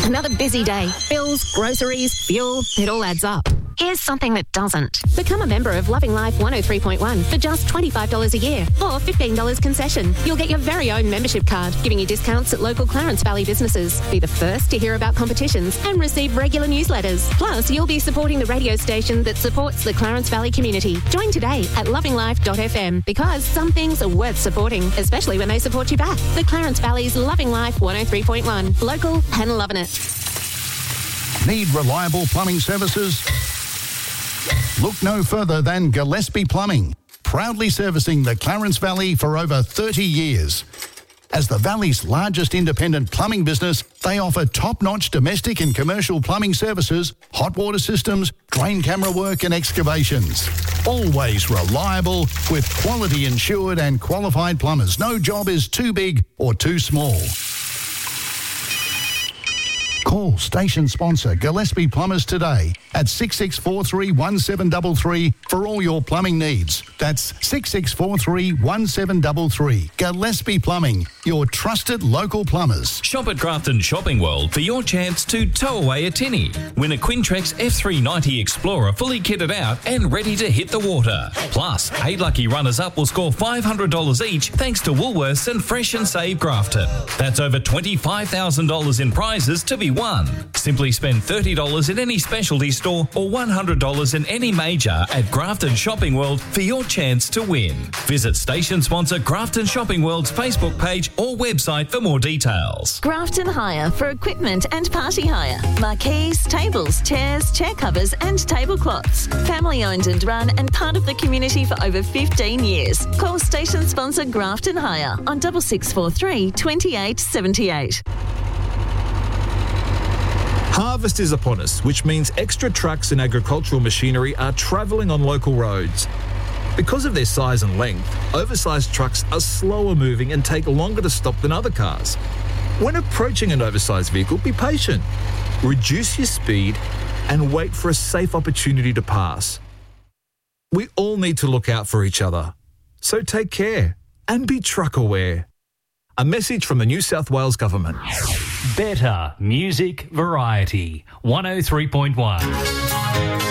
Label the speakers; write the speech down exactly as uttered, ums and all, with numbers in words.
Speaker 1: Another busy day. Bills, groceries, fuel, it all adds up. Here's something that doesn't. Become a member of Loving Life one oh three point one for just twenty-five dollars a year or fifteen dollars concession. You'll get your very own membership card, giving you discounts at local Clarence Valley businesses. Be the first to hear about competitions and receive regular newsletters. Plus, you'll be supporting the radio station that supports the Clarence Valley community. Join today at loving life dot f m because some things are worth supporting, especially when they support you back. The Clarence Valley's Loving Life one oh three point one. Local and loving it.
Speaker 2: Need reliable plumbing services? Look no further than Gillespie Plumbing, proudly servicing the Clarence Valley for over thirty years. As the Valley's largest independent plumbing business, they offer top-notch domestic and commercial plumbing services, hot water systems, drain camera work and excavations. Always reliable, with quality insured and qualified plumbers. No job is too big or too small. Call station sponsor Gillespie Plumbers today at six six four three, one seven three three for all your plumbing needs. That's six six four three, one seven three three. Gillespie Plumbing, your trusted local plumbers.
Speaker 3: Shop at Grafton Shopping World for your chance to tow away a tinny. Win a Quintrex F three ninety Explorer fully kitted out and ready to hit the water. Plus, eight lucky runners-up will score five hundred dollars each thanks to Woolworths and Fresh and Save Grafton. That's over twenty-five thousand dollars in prizes to be won. Simply spend thirty dollars in any specialty store or one hundred dollars in any major at Grafton Shopping World for your chance to win. Visit station sponsor Grafton Shopping World's Facebook page or website for more details.
Speaker 4: Grafton Hire for equipment and party hire. Marquees, tables, chairs, chair covers and tablecloths. Family owned and run and part of the community for over fifteen years. Call station sponsor Grafton Hire on six six four three, two eight seven eight.
Speaker 5: Harvest is upon us, which means extra trucks and agricultural machinery are travelling on local roads. Because of their size and length, oversized trucks are slower moving and take longer to stop than other cars. When approaching an oversized vehicle, be patient. Reduce your speed and wait for a safe opportunity to pass. We all need to look out for each other. So take care and be truck aware. A message from the New South Wales Government.
Speaker 6: Better music variety. one oh three point one.